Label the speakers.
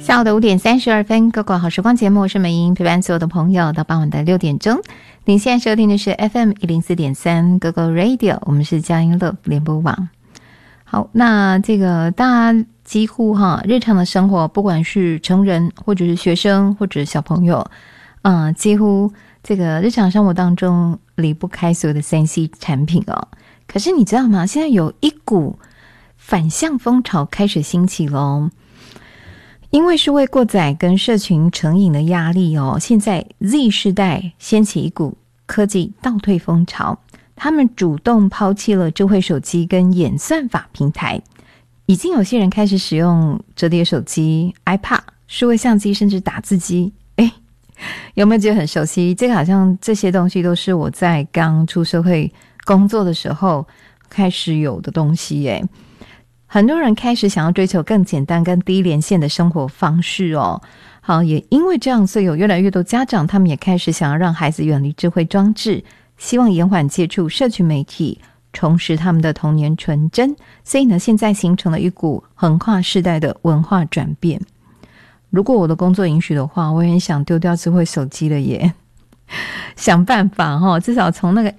Speaker 1: 下午的5:32，狗狗好时光节目，我是美英，陪伴所有的朋友到傍晚的6点钟。您现在收听的是 FM104.3 狗狗 Radio， 我们是佳音乐联播网。好，那这个大家几乎日常的生活，不管是成人或者是学生或者是小朋友，几乎这个日常生活当中离不开所有的 3C 产品哦。可是你知道吗？现在有一股反向风潮开始兴起咯。因为数位过载跟社群成瘾的压力哦，现在 Z 世代掀起一股科技倒退风潮，他们主动抛弃了智慧手机跟演算法平台，已经有些人开始使用折叠手机、iPad、数位相机，甚至打字机。有没有觉得很熟悉？这个好像这些东西都是我在刚出社会工作的时候开始有的东西耶。很多人开始想要追求更简单、更低连线的生活方式哦。好，也因为这样，所以有越来越多家长，他们也开始想要让孩子远离智慧装置，希望延缓接触社群媒体，重拾他们的童年纯真。所以呢，现在形成了一股横跨世代的文化转变。如果我的工作允许的话，我也很想丢掉智慧手机了耶。想办法至少从那个